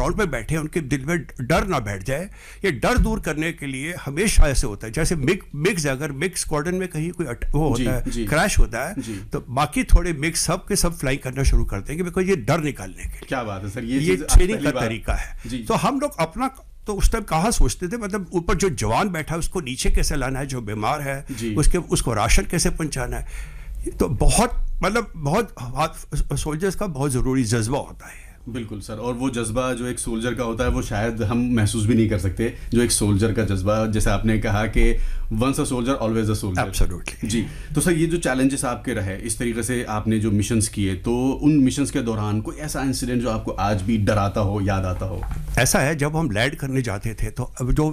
Ground पे बैठे हैं उनके दिल में डर ना बैठ जाए। ये डर दूर करने के लिए हमेशा ऐसे होता है, जैसे मिक्स अगर मिक्स स्क्वाड्रन में कहीं कोई वो होता है, क्रैश होता है, तो बाकी थोड़े मिक्स सब के सब फ्लाई करना शुरू कर देंगे, बिकॉज ये डर निकालने के लिए। क्या बात है सर, ये ट्रेनिंग का तरीका है। तो हम लोग अपना तो उस टाइम कहाँ सोचते थे, मतलब ऊपर जो जवान बैठा है उसको नीचे कैसे लाना है, जो बीमार है उसको राशन कैसे पहुंचाना है। तो बहुत सोल्जर्स का बहुत जरूरी जज्बा होता है। बिल्कुल सर, और वो जज्बा जो एक सोल्जर का होता है वो शायद हम महसूस भी नहीं कर सकते, जो एक सोल्जर का जज्बा, जैसे आपने कहा कि once a soldier always a soldier. Absolutely जी। तो सर ये जो चैलेंजेस आपके रहे, इस तरीके से आपने जो मिशंस किए, तो उन मिशंस के दौरान कोई ऐसा इंसिडेंट जो आपको आज भी डराता हो, याद आता हो? ऐसा है, जब हम लैंड करने जाते थे तो अब जो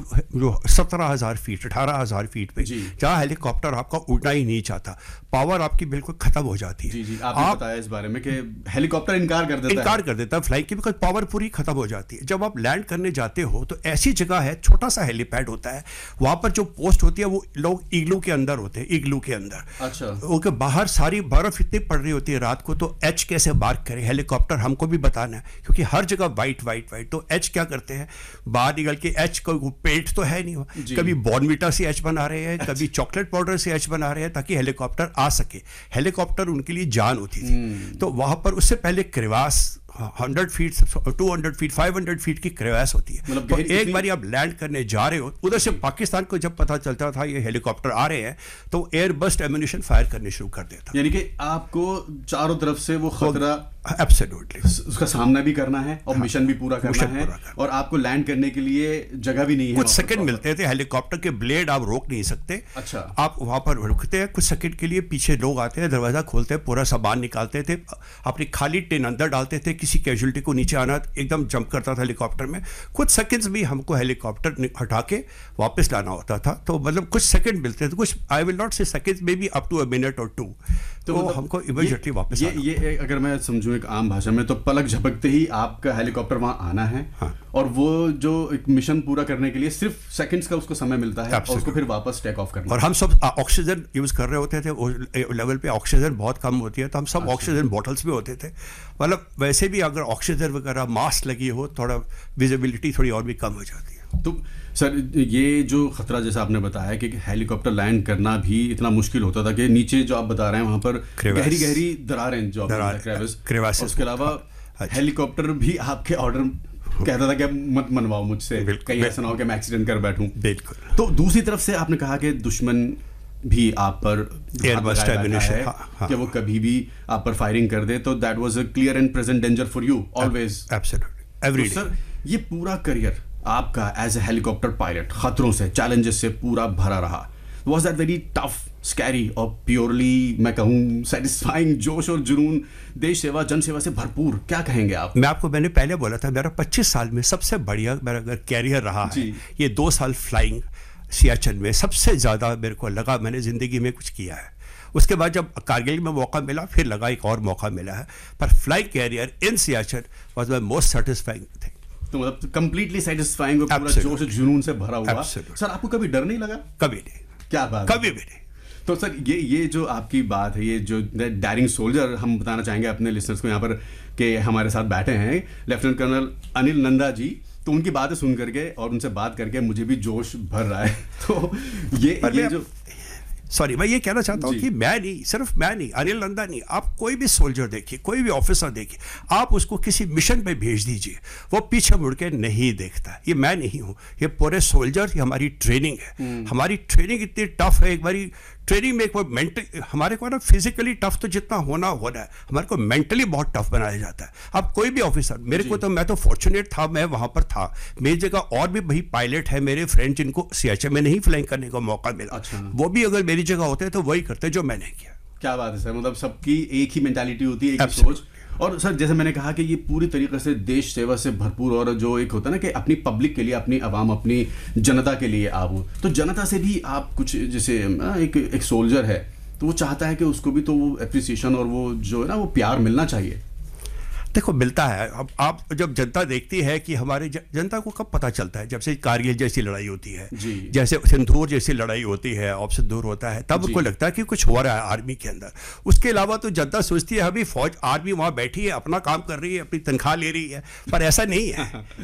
17,000 फीट 18,000 फीट पे जहाँ हेलीकॉप्टर आपका उड़ना ही नहीं चाहता, पावर आपकी बिल्कुल खत्म हो जाती है। जी, आपने बताया इस बारे में कि हेलीकॉप्टर इनकार कर देता है फ्लाइंग की, बिकॉज पावर पूरी खत्म हो जाती है। जब आप लैंड करने जाते हो तो ऐसी जगह है, छोटा सा हेलीपैड होता है, वहां पर जो पोस्ट होती है वो लोग इग्लू के अंदर होते हैं, इग्लू के अंदर। अच्छा। ओके, बाहर सारी बर्फ इतनी पड़ रही होती है रात को, तो एच कैसे मार्क करे हेलीकॉप्टर, हमको भी बताना है, क्योंकि हर जगह वाइट। तो एच क्या करते हैं, बाहर निकल के एच को पेट तो है नहीं, कभी बॉर्नविटा से एच बना रहे हैं, कभी चॉकलेट पाउडर से एच बना रहे हैं, ताकि हेलीकॉप्टर आ सके। हेलीकॉप्टर उनके लिए जान होती थी। तो वहां पर उससे पहले क्रेवास 100 फीट 200 फीट 500 फीट की क्रेवास होती है। मतलब तो एक बार आप लैंड करने जा रहे हो, उधर से पाकिस्तान को जब पता चलता था ये हेलीकॉप्टर आ रहे हैं, तो एयर बस्ट एम्यूनिशन फायर करने शुरू कर देता। यानी कि आपको चारों तरफ से वो खतरा एब्सोल्युटली उसका सामना भी करना है और मिशन भी पूरा करना है, और आपको लैंड करने के लिए जगह भी नहीं है। कुछ सेकंड मिलते थे, हेलीकॉप्टर के ब्लेड आप रोक नहीं सकते। अच्छा। आप वहां पर रुकते हैं कुछ सेकंड के लिए, पीछे लोग आते हैं, दरवाजा खोलते हैं, पूरा सामान निकालते थे, अपनी खाली टिन अंदर डालते थे, किसी कैजुअलिटी को नीचे आना एकदम जंप करता था हेलीकॉप्टर में, कुछ सेकंड्स भी हमको हेलीकॉप्टर हटा के वापस लाना होता था। तो मतलब कुछ सेकंड मिलते थे, कुछ आई विल नॉट से seconds, may be up to a minute और 2, तो मतलब हमको इमीडिएटली वापस ये अगर मैं समझूं एक आम भाषा में, तो पलक झपकते ही आपका हेलीकॉप्टर वहां आना है। हाँ। और वो जो एक मिशन पूरा करने के लिए सिर्फ सेकंड्स का उसको समय मिलता है, और उसको फिर वापस टेक ऑफ करना। और हम सब ऑक्सीजन यूज कर रहे होते थे, उस लेवल पे ऑक्सीजन बहुत कम होती है, तो हम सब ऑक्सीजन बॉटल्स भी होते थे। मतलब वैसे भी अगर ऑक्सीजन वगैरह मास्क लगी हो, थोड़ा विजिबिलिटी थोड़ी और भी कम हो जाती है। तो सर ये जो खतरा जैसा आपने बताया कि हेलीकॉप्टर लैंड करना भी इतना मुश्किल होता था कि नीचे जो आप बता रहे हैं वहां पर गहरी गहरी दरारें, जो क्रेवास, उसके अलावा हेलीकॉप्टर भी आपके ऑर्डर कहता था कि मत मनवाओ मुझसे, कहीं ऐसा ना हो कि मैं एक्सीडेंट कर बैठूं। बिल्कुल। तो दूसरी तरफ से आपने कहा कि दुश्मन भी आप पर एयरबस्ट एम्यूनिशन है कि वो कभी भी आप पर फायरिंग कर दे, तो that was a clear and present danger for you always. Absolutely, every day. Sir ये पूरा करियर आपका एज ए हेलीकॉप्टर पायलट खतरों से, चैलेंजेस से पूरा भरा रहा। Was that very tough, scary और प्योरली मैं कहूँ सेटिस्फाइंग, जोश और जुनून, देश सेवा, जन सेवा से भरपूर? क्या कहेंगे आप? मैंने पहले बोला था, मेरा 25 साल में सबसे बढ़िया मेरा अगर कैरियर रहा है, ये 2 साल फ्लाइंग सियाचिन में सबसे ज़्यादा मेरे को लगा मैंने ज़िंदगी में कुछ किया है। उसके बाद जब कारगिल में मौका मिला, फिर लगा एक और मौका मिला है, पर flying career in Siachen was my most satisfying thing. तो मतलब कंप्लीटली सेटिस्फाइंग और पूरा जोश और जुनून से भरा हुआ। सर आपको कभी डर नहीं लगा? कभी नहीं। क्या बात? कभी भी नहीं। तो सर ये जो आपकी बात है, ये जो डायरिंग सोल्जर, हम बताना चाहेंगे अपने लिसनर्स को यहाँ पर कि हमारे साथ बैठे हैं लेफ्टिनेंट कर्नल अनिल नंदा जी। तो उनकी बातें सुन करके और उनसे बात करके मुझे भी जोश भर रहा है। तो ये जो सॉरी, मैं ये कहना चाहता हूँ कि सिर्फ मैं नहीं, अनिल नंदा नहीं, आप कोई भी सोल्जर देखिए, कोई भी ऑफिसर देखिए, आप उसको किसी मिशन पे भेज दीजिए, वो पीछे मुड़ के नहीं देखता। ये मैं नहीं हूँ, ये पूरे सोल्जर, ये हमारी ट्रेनिंग है। हमारी ट्रेनिंग इतनी टफ है, एक बारी ट्रेनिंग में एक बार मेंटली हमारे को ना फिजिकली टफ तो जितना होना है, हमारे को मेंटली बहुत टफ बनाया जाता है। अब कोई भी ऑफिसर, मेरे को तो, मैं तो फॉर्चुनेट था, मैं वहां पर था, मेरी जगह और भी भाई पायलट है मेरे फ्रेंड जिनको सियाचिन में नहीं फ्लाइंग करने का मौका मिला। वो भी अगर मेरी जगह होते तो वही करते जो मैंने किया। क्या बात है सर, मतलब सबकी एक ही मेंटालिटी होती है, एक ही सोच। और सर जैसे मैंने कहा कि ये पूरी तरीके से देश सेवा से भरपूर, और जो एक होता है ना कि अपनी पब्लिक के लिए, अपनी आवाम, अपनी जनता के लिए आप, तो जनता से भी आप कुछ, जैसे एक सोल्जर है तो वो चाहता है कि उसको भी तो वो एप्रिसिएशन और वो जो है ना वो प्यार मिलना चाहिए। देखो मिलता है। अब आप जब जनता देखती है कि हमारी जनता को कब पता चलता है, जब से कारगिल जैसी लड़ाई होती है, जैसे सिंदूर जैसी लड़ाई होती है, ऑपरेशन सिंदूर होता है, तब उनको लगता है कि कुछ हो रहा है आर्मी के अंदर। उसके अलावा तो जनता सोचती है अभी फौज आर्मी वहाँ बैठी है, अपना काम कर रही है, अपनी तनख्वाह ले रही है, पर ऐसा नहीं है।